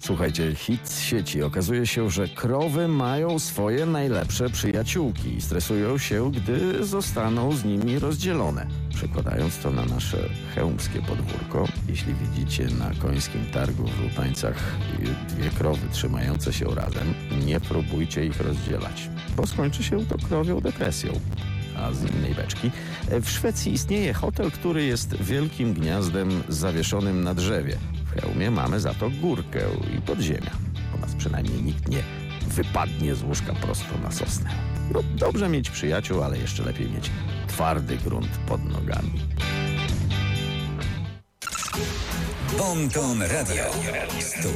Słuchajcie, hit z sieci. Okazuje się, że krowy mają swoje najlepsze przyjaciółki i stresują się, gdy zostaną z nimi rozdzielone. Przekładając to na nasze chełmskie podwórko, jeśli widzicie na końskim targu w Lutońcach dwie krowy trzymające się razem, nie próbujcie ich rozdzielać, bo skończy się to krowią depresją. A z innej beczki, w Szwecji istnieje hotel, który jest wielkim gniazdem zawieszonym na drzewie. W Chełmie mamy za to górkę i podziemia. U nas przynajmniej nikt nie wypadnie z łóżka prosto na sosnę. No, dobrze mieć przyjaciół, ale jeszcze lepiej mieć twardy grunt pod nogami. Bon Ton Radio.